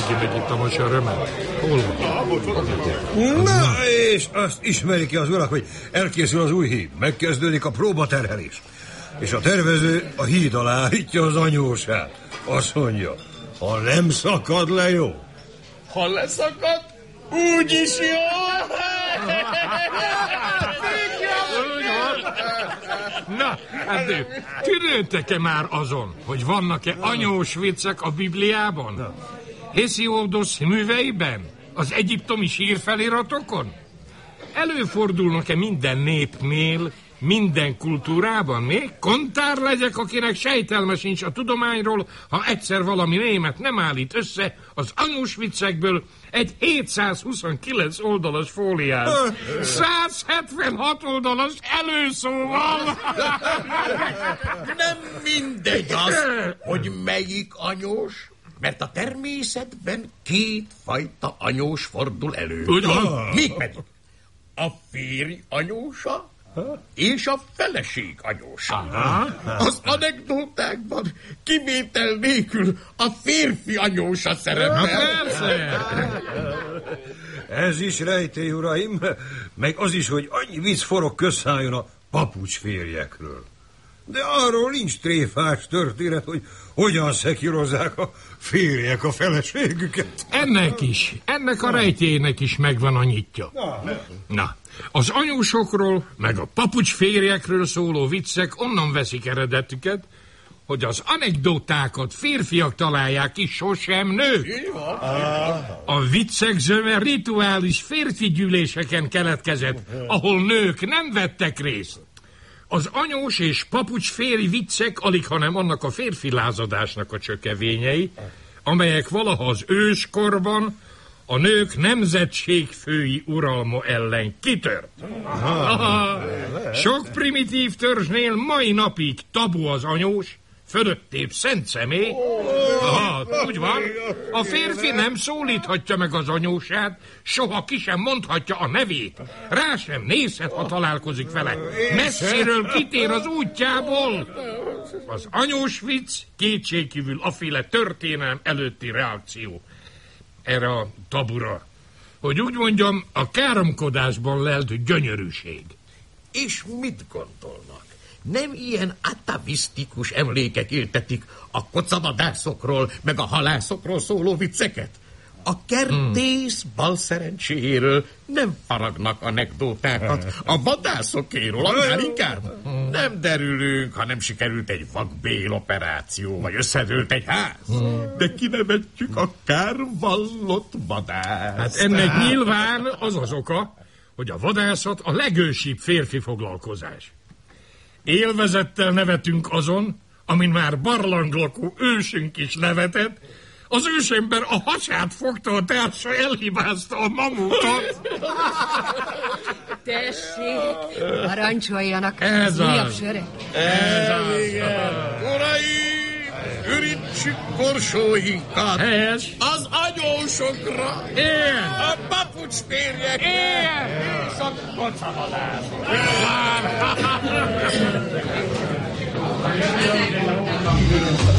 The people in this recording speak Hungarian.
megy itt a mocsarömet? Hol van? Na, és azt ismerik ki az urak, hogy elkészül az új híd. Megkezdődik a próbaterhelés. És a tervező a híd alá állítja az anyósát. Azt mondja, ha nem szakad le, jó. Ha leszakad, úgyis jó. Na, hát tűnődtek-e már azon, hogy vannak-e anyós viccek a Bibliában? Hésiódosz műveiben? Az egyiptomi sírfeliratokon? Előfordulnak-e minden népnél, minden kultúrában még? Kontár legyek, akinek sejtelme sincs a tudományról, ha egyszer valami német nem állít össze az anyós viccekből egy 729 oldalas fóliát. 176 oldalas előszóval. Nem mindegy az, hogy melyik anyós, mert a természetben két fajta anyós fordul elő. Úgy van? Mégpedig a férj anyósa és a feleség anyósa. Az anekdótákban kivétel nélkül a férfi anyósa szerepel. Ez is rejtély, uraim, meg az is, hogy annyi vicc forog közszálljon a papucsférjekről. De arról nincs tréfás történet, hogy hogyan szekírozzák a férjek a feleségüket. Ennek a rejtélynek is megvan a nyitja. Na, az anyósokról, meg a papucsférjekről szóló viccek onnan veszik eredetüket, hogy az anekdotákat férfiak találják ki, sosem nők. A viccek zöme rituális férfi gyűléseken keletkezett, ahol nők nem vettek részt. Az anyós és papucsférj viccek alighanem annak a férfi lázadásnak a csökevényei, amelyek valaha az őskorban a nők nemzetségfői uralma ellen kitört. Sok primitív törzsnél mai napig tabu az anyós, fölöttébb szent személy. Úgy van, a férfi nem szólíthatja meg az anyósát, soha ki sem mondhatja a nevét. Rá sem nézhet, ha találkozik vele. Messziről kitér az útjából. Az anyós vicc kétségkívül aféle történelem előtti reakció erre a tabura. Hogy úgy mondjam, a káromkodásban lelt gyönyörűség. És mit gondolnak? Nem ilyen atavisztikus emlékek éltetik a kocavadászokról, meg a halászokról szóló vicceket? A kertész balszerencséjéről nem faragnak anekdótákat, a vadászokéről annál inkább. Nem derülünk, ha nem sikerült egy vakbél operáció, vagy összedőlt egy ház. De kinevetjük a kárvallott vadászt. Hát ennek nyilván az az oka, hogy a vadászat a legősibb férfi foglalkozás. Élvezettel nevetünk azon, amin már barlanglakó ősünk is nevetett, az ősember a hasát fogta, a társa elhibázta a mamutot. Tessék, parancsoljanak. Ez újabb az. sörek. Uraim, ürítsük korsóinkat. Helyes. Az anyósokra. Ilyen. A papucsférjekre. Ilyen. És a kocavadászokra.